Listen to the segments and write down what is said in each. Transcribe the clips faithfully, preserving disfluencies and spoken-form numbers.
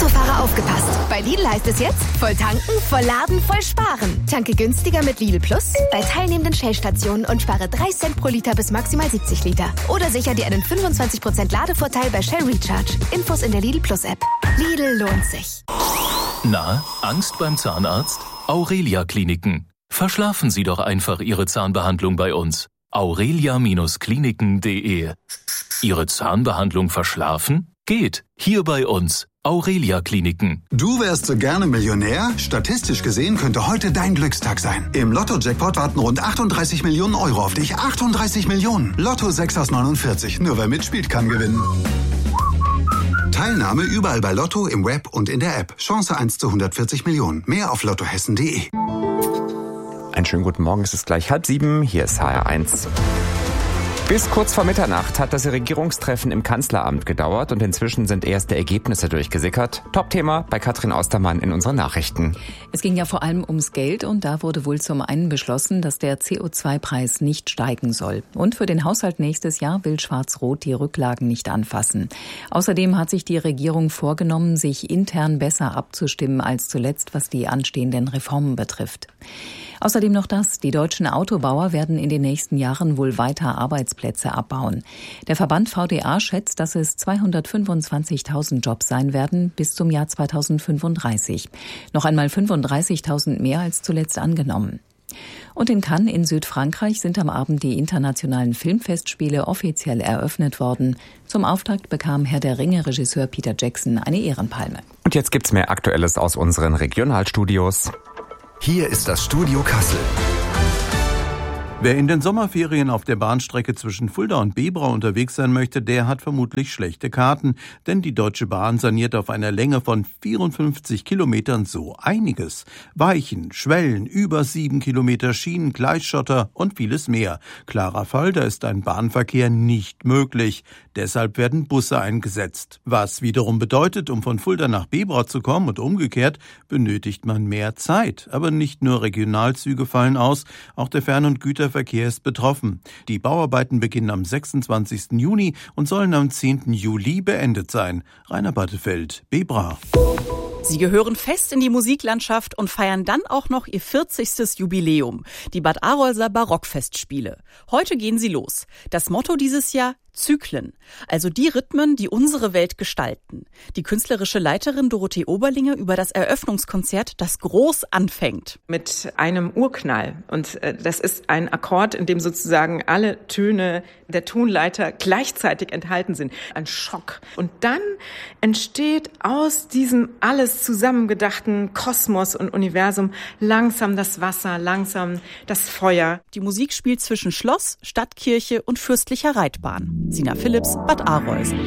Autofahrer aufgepasst. Bei Lidl heißt es jetzt, voll tanken, voll laden, voll sparen. Tanke günstiger mit Lidl Plus bei teilnehmenden Shell-Stationen und spare drei Cent pro Liter bis maximal siebzig Liter. Oder sicher dir einen fünfundzwanzig Prozent Ladevorteil bei Shell Recharge. Infos in der Lidl Plus App. Lidl lohnt sich. Na, Angst beim Zahnarzt? Aurelia Kliniken. Verschlafen Sie doch einfach Ihre Zahnbehandlung bei uns. aurelia Kliniken punkt de. Ihre Zahnbehandlung verschlafen? Geht. Hier bei uns. Aurelia Kliniken. Du wärst so gerne Millionär? Statistisch gesehen könnte heute dein Glückstag sein. Im Lotto-Jackpot warten rund achtunddreißig Millionen Euro auf dich. achtunddreißig Millionen. Lotto sechs aus neunundvierzig. Nur wer mitspielt, kann gewinnen. Teilnahme überall bei Lotto, im Web und in der App. Chance eins zu hundertvierzig Millionen. Mehr auf lottohessen punkt de. Einen schönen guten Morgen, es ist gleich halb sieben. Hier ist H R eins. Bis kurz vor Mitternacht hat das Regierungstreffen im Kanzleramt gedauert und inzwischen sind erste Ergebnisse durchgesickert. Top-Thema bei Katrin Ostermann in unseren Nachrichten. Es ging ja vor allem ums Geld und da wurde wohl zum einen beschlossen, dass der C O zwei Preis nicht steigen soll. Und für den Haushalt nächstes Jahr will Schwarz-Rot die Rücklagen nicht anfassen. Außerdem hat sich die Regierung vorgenommen, sich intern besser abzustimmen als zuletzt, was die anstehenden Reformen betrifft. Außerdem noch das: Die deutschen Autobauer werden in den nächsten Jahren wohl weiter Arbeitsplätze abbauen. Der Verband V D A schätzt, dass es zweihundertfünfundzwanzigtausend Jobs sein werden bis zum Jahr zweitausendfünfunddreißig. Noch einmal fünfunddreißigtausend mehr als zuletzt angenommen. Und in Cannes in Südfrankreich sind am Abend die internationalen Filmfestspiele offiziell eröffnet worden. Zum Auftakt bekam Herr der Ringe-Regisseur Peter Jackson eine Ehrenpalme. Und jetzt gibt's mehr Aktuelles aus unseren Regionalstudios. Hier ist das Studio Kassel. Wer in den Sommerferien auf der Bahnstrecke zwischen Fulda und Bebra unterwegs sein möchte, der hat vermutlich schlechte Karten. Denn die Deutsche Bahn saniert auf einer Länge von vierundfünfzig Kilometern so einiges. Weichen, Schwellen, über sieben Kilometer Schienen, Gleisschotter und vieles mehr. Klarer Fall, da ist ein Bahnverkehr nicht möglich. Deshalb werden Busse eingesetzt. Was wiederum bedeutet, um von Fulda nach Bebra zu kommen und umgekehrt, benötigt man mehr Zeit. Aber nicht nur Regionalzüge fallen aus, auch der Fern- und Güterverkehr ist betroffen. Die Bauarbeiten beginnen am sechsundzwanzigsten Juni und sollen am zehnten Juli beendet sein. Rainer Battefeld, Bebra. Sie gehören fest in die Musiklandschaft und feiern dann auch noch ihr vierzigstes Jubiläum, die Bad Arolser Barockfestspiele. Heute gehen sie los. Das Motto dieses Jahr: Zyklen, also die Rhythmen, die unsere Welt gestalten. Die künstlerische Leiterin Dorothee Oberlinge über das Eröffnungskonzert, das groß anfängt. Mit einem Urknall. Und äh, das ist ein Akkord, in dem sozusagen alle Töne der Tonleiter gleichzeitig enthalten sind. Ein Schock. Und dann entsteht aus diesem alles zusammengedachten Kosmos und Universum langsam das Wasser, langsam das Feuer. Die Musik spielt zwischen Schloss, Stadtkirche und fürstlicher Reitbahn. Sina Philipps, Bad Arolsen.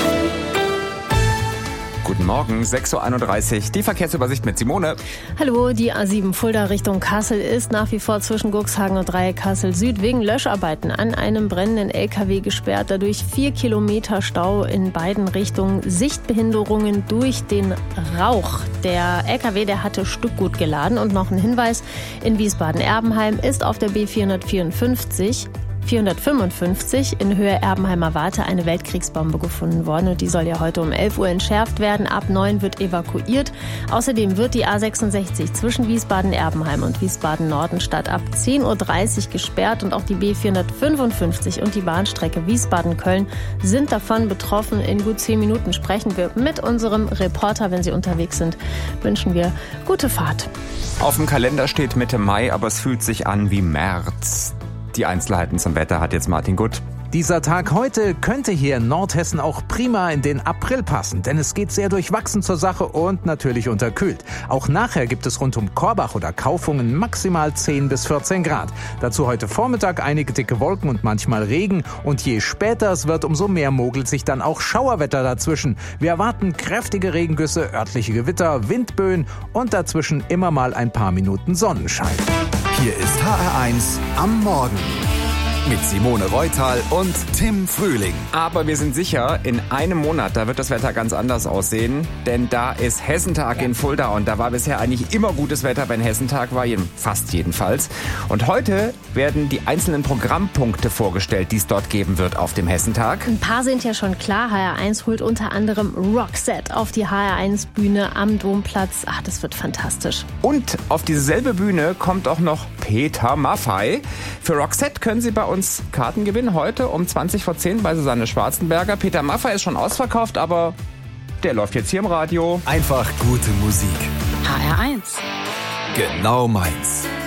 Guten Morgen, sechs Uhr einunddreißig, die Verkehrsübersicht mit Simone. Hallo, die A sieben Fulda Richtung Kassel ist nach wie vor zwischen Guxhagen und Dreieck Kassel Süd wegen Löscharbeiten an einem brennenden L K W gesperrt. Dadurch vier Kilometer Stau in beiden Richtungen, Sichtbehinderungen durch den Rauch. Der L K W, der hatte Stückgut geladen. Und noch ein Hinweis: In Wiesbaden-Erbenheim ist auf der B vierhundertvierundfünfzig vierhundertfünfundfünfzig in Höhe Erbenheimer Warte eine Weltkriegsbombe gefunden worden. Und die soll ja heute um elf Uhr entschärft werden. Ab neun wird evakuiert. Außerdem wird die A sechsundsechzig zwischen Wiesbaden-Erbenheim und Wiesbaden-Nordenstadt ab zehn Uhr dreißig gesperrt. Und auch die B vierhundertfünfundfünfzig und die Bahnstrecke Wiesbaden-Köln sind davon betroffen. In gut zehn Minuten sprechen wir mit unserem Reporter. Wenn Sie unterwegs sind, wünschen wir gute Fahrt. Auf dem Kalender steht Mitte Mai, aber es fühlt sich an wie März. Die Einzelheiten zum Wetter hat jetzt Martin Gutt. Dieser Tag heute könnte hier in Nordhessen auch prima in den April passen, denn es geht sehr durchwachsen zur Sache und natürlich unterkühlt. Auch nachher gibt es rund um Korbach oder Kaufungen maximal zehn bis vierzehn Grad. Dazu heute Vormittag einige dicke Wolken und manchmal Regen. Und je später es wird, umso mehr mogelt sich dann auch Schauerwetter dazwischen. Wir erwarten kräftige Regengüsse, örtliche Gewitter, Windböen und dazwischen immer mal ein paar Minuten Sonnenschein. Hier ist H R eins am Morgen. mit Simone Reutal und Tim Frühling. Aber wir sind sicher, in einem Monat, da wird das Wetter ganz anders aussehen, denn da ist Hessentag in Fulda und da war bisher eigentlich immer gutes Wetter, wenn Hessentag war, fast jedenfalls. Und heute werden die einzelnen Programmpunkte vorgestellt, die es dort geben wird auf dem Hessentag. Ein paar sind ja schon klar. H R eins holt unter anderem Roxette auf die H R eins Bühne am Domplatz. Ach, das wird fantastisch. Und auf dieselbe Bühne kommt auch noch Peter Maffay. Für Roxette können Sie bei uns Karten gewinnen, heute um zwanzig vor zehn bei Susanne Schwarzenberger. Peter Maffay ist schon ausverkauft, aber der läuft jetzt hier im Radio. Einfach gute Musik. H R eins. Genau meins.